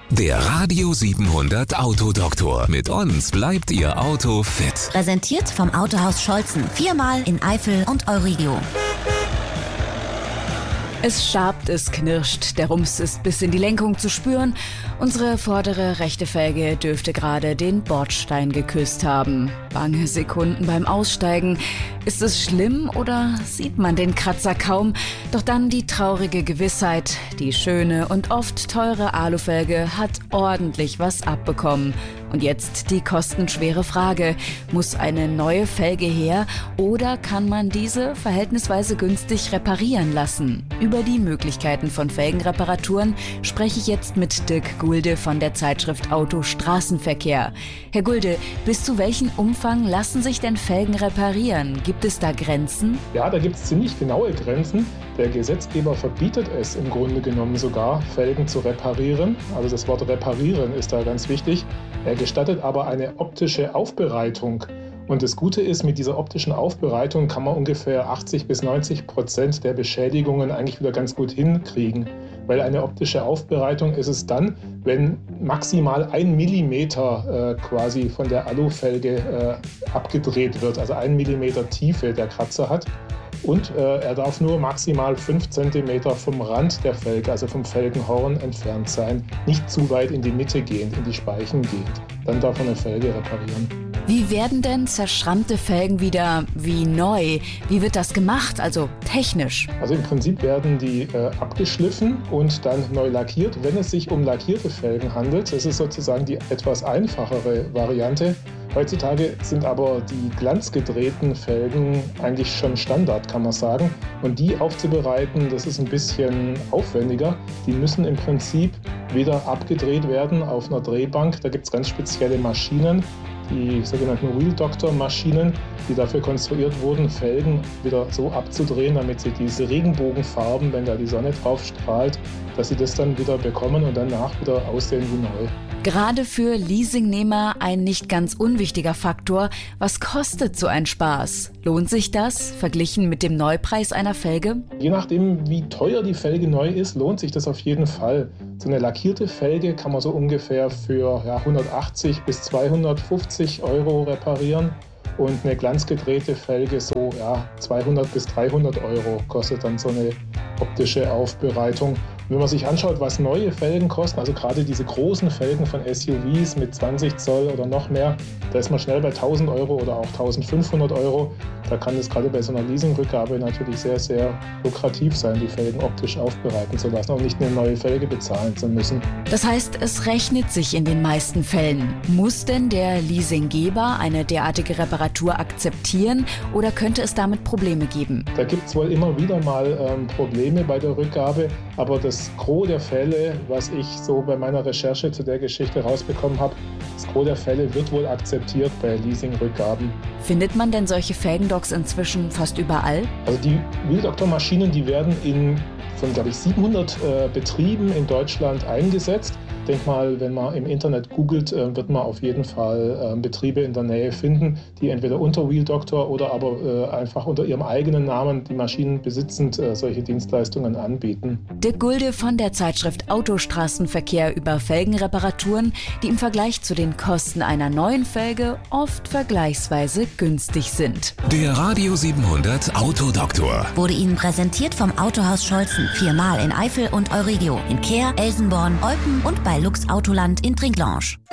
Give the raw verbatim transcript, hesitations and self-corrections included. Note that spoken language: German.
Der Radio siebenhundert Autodoktor. Mit uns bleibt Ihr Auto fit. Präsentiert vom Autohaus Scholzen. Viermal in Eifel und Eurigio. Es schabt, es knirscht, der Rums ist bis in die Lenkung zu spüren. Unsere vordere rechte Felge dürfte gerade den Bordstein geküsst haben. Bange Sekunden beim Aussteigen. Ist es schlimm oder sieht man den Kratzer kaum? Doch dann die traurige Gewissheit, die schöne und oft teure Alufelge hat ordentlich was abbekommen. Und jetzt die kostenschwere Frage, muss eine neue Felge her oder kann man diese verhältnisweise günstig reparieren lassen? Über die Möglichkeiten von Felgenreparaturen spreche ich jetzt mit Dirk Gulde von der Zeitschrift Auto Straßenverkehr. Herr Gulde, bis zu welchem Umfang lassen sich denn Felgen reparieren? Gibt es da Grenzen? Ja, da gibt es ziemlich genaue Grenzen. Der Gesetzgeber verbietet es im Grunde genommen sogar, Felgen zu reparieren. Also das Wort reparieren ist da ganz wichtig. Er gestattet aber eine optische Aufbereitung. Und das Gute ist, mit dieser optischen Aufbereitung kann man ungefähr achtzig bis neunzig Prozent der Beschädigungen eigentlich wieder ganz gut hinkriegen. Weil eine optische Aufbereitung ist es dann, wenn maximal ein Millimeter äh, quasi von der Alufelge äh, abgedreht wird, also ein Millimeter Tiefe der Kratzer hat. Und äh, er darf nur maximal fünf Zentimeter vom Rand der Felge, also vom Felgenhorn, entfernt sein. Nicht zu weit in die Mitte gehend, in die Speichen gehend. Dann darf man eine Felge reparieren. Wie werden denn zerschrammte Felgen wieder wie neu? Wie wird das gemacht, also technisch? Also im Prinzip werden die äh, abgeschliffen und dann neu lackiert, wenn es sich um lackierte Felgen handelt. Das ist sozusagen die etwas einfachere Variante. Heutzutage sind aber die glanzgedrehten Felgen eigentlich schon Standard, kann man sagen. Und die aufzubereiten, das ist ein bisschen aufwendiger. Die müssen im Prinzip wieder abgedreht werden auf einer Drehbank. Da gibt es ganz spezielle Maschinen, die sogenannten Wheel Doctor Maschinen, die dafür konstruiert wurden, Felgen wieder so abzudrehen, damit sie diese Regenbogenfarben, wenn da die Sonne drauf strahlt, dass sie das dann wieder bekommen und danach wieder aussehen wie neu. Gerade für Leasingnehmer ein nicht ganz unwichtiger Faktor. Was kostet so ein Spaß? Lohnt sich das, verglichen mit dem Neupreis einer Felge? Je nachdem, wie teuer die Felge neu ist, lohnt sich das auf jeden Fall. So eine lackierte Felge kann man so ungefähr für ja, hundertachtzig bis zweihundertfünfzig Euro reparieren. Und eine glanzgedrehte Felge so ja, zweihundert bis dreihundert Euro kostet dann so eine optische Aufbereitung. Und wenn man sich anschaut, was neue Felgen kosten, also gerade diese großen Felgen von S U Vs mit zwanzig Zoll oder noch mehr, da ist man schnell bei tausend Euro oder auch eintausendfünfhundert Euro. Da kann es gerade bei so einer Leasingrückgabe natürlich sehr, sehr lukrativ sein, die Felgen optisch aufbereiten zu lassen und nicht eine neue Felge bezahlen zu müssen. Das heißt, es rechnet sich in den meisten Fällen. Muss denn der Leasinggeber eine derartige Reparatur akzeptieren oder könnte es damit Probleme geben? Da gibt es wohl immer wieder mal ähm, Probleme bei der Rückgabe, aber das Gros der Fälle, was ich so bei meiner Recherche zu der Geschichte rausbekommen habe, das Gros der Fälle wird wohl akzeptiert bei Leasingrückgaben. Findet man denn solche Felgendocks inzwischen fast überall? Also die Wheel Doctor Maschinen, die werden in von, glaube ich, siebenhundert äh, Betrieben in Deutschland eingesetzt. Ich denke mal, wenn man im Internet googelt, äh, wird man auf jeden Fall äh, Betriebe in der Nähe finden, die entweder unter Wheel Doctor oder aber äh, einfach unter ihrem eigenen Namen, die Maschinen besitzend, äh, solche Dienstleistungen anbieten. Dirk Gulde von der Zeitschrift Autostraßenverkehr über Felgenreparaturen, die im Vergleich zu den Kosten einer neuen Felge oft vergleichsweise günstig sind. Der Radio siebenhundert Autodoktor Wurde Ihnen präsentiert vom Autohaus Scholzen. Viermal in Eifel und Eurigio. In Kehr, Elsenborn, Olpen und bei Lux Autoland in Trinklange.